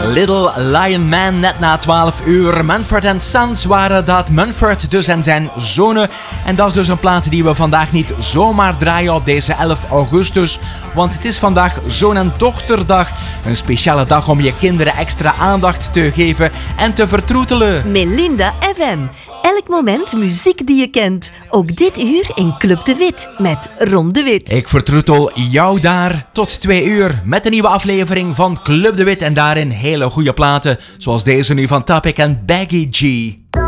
Little Lion Man, net na 12 uur. Mumford & Sons waren dat. Mumford dus en zijn zonen. En dat is dus een plaat die we vandaag niet zomaar draaien op deze 11 augustus. Want het is vandaag zoon- en dochterdag. Een speciale dag om je kinderen extra aandacht te geven en te vertroetelen. Melinda FM. Elk moment muziek die je kent. Ook dit uur in Club de Wit met Ron de Wit. Ik vertroetel jou daar tot 2 uur met een nieuwe aflevering van Club de Wit. En daarin hele goede platen, zoals deze nu van Topic en Baggy G.